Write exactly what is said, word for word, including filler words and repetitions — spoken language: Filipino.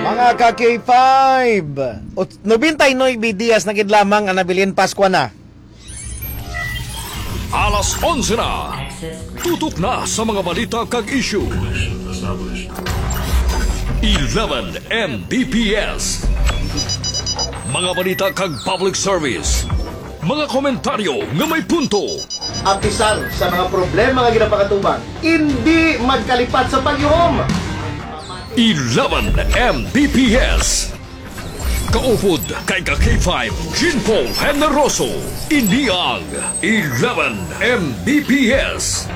Mga ka-K five, ninety-nine Dias na gid lamang ang nabilin Paskwa na. Alas onse na. Tutok na sa mga balita kag issue. eleven M B P S. Mga balita kag public service. Mga komentaryo nga may punto. Apisan sa mga problema nga ginapakatuban, hindi magkalipat sa pagyuhom. eleven M B P S. Kaupod kay ka K five, Jean Paul Generoso. Iniang eleven M B P S.